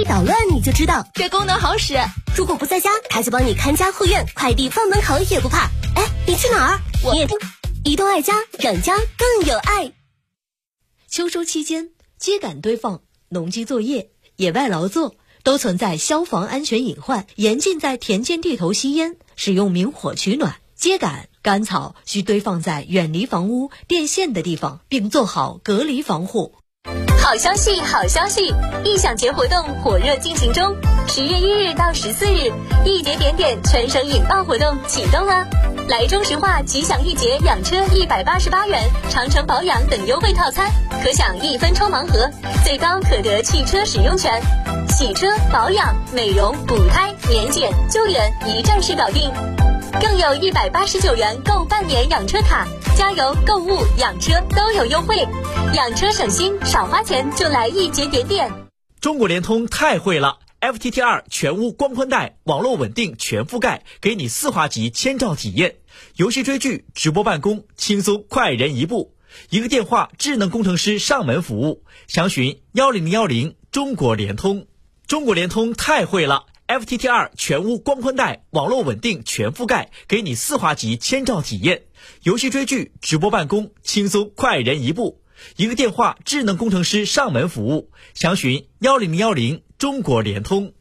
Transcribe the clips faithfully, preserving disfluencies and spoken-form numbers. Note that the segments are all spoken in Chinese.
一捣乱你就知道这功能好使。 如果不在家，它就帮你看家护院，快递放门口也不怕。哎，你去哪儿？ 我你也听移动爱家，让家更有爱。 秋收期间，秸秆堆放、农机作业、野外劳作都存在消防安全隐患，严禁在田间地头吸烟，使用明火取暖。秸秆、干草需堆放在远离房屋、电线的地方，并做好隔离防护。 好消息，好消息！艺享节活动火热进行中，十月一日到十四日，一节点点全省引爆活动启动啦！来中石化吉享一节养车一百八十八元，长城保养等优惠套餐，可享一分抽盲盒，最高可得汽车使用权，洗车、保养、美容、补胎、年检、救援一站式搞定。更有一百八十九元购半年养车卡，加油、购物、养车都有优惠，养车省心，少花钱就来一节点点。 中国联通太会了 ，F T T 二 全屋光宽带，网络稳定全覆盖，给你四华级千兆体验，游戏追剧、直播办公，轻松快人一步。一个电话，智能工程师上门服务，详询幺零零幺零中国联通。中国联通太会了。F T T 二 全屋光宽带，网络稳定全覆盖，给你四华级千兆体验，游戏追剧、直播办公，轻松快人一步。一个电话，智能工程师上门服务，详询幺零零幺零中国联通。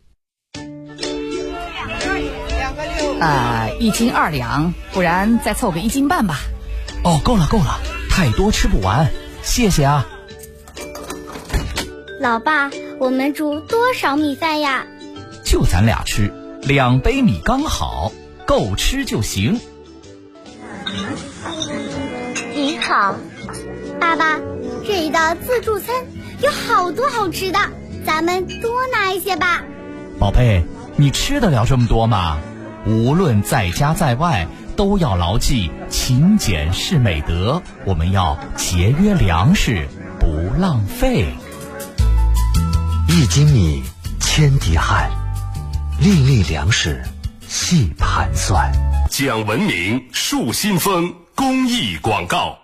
呃，一斤二两，不然再凑个一斤半吧。 哦，够了够了，太多吃不完，谢谢啊。 老爸，我们煮多少米饭呀？ 就咱俩吃，两杯米刚好，够吃就行。 你好，爸爸，这一道自助餐有好多好吃的，咱们多拿一些吧。 宝贝，你吃得了这么多吗？无论在家在外，都要牢记勤俭是美德，我们要节约粮食，不浪费。 一斤米，千滴汗。粒粒粮食细盘算， 讲文明树新风公益广告。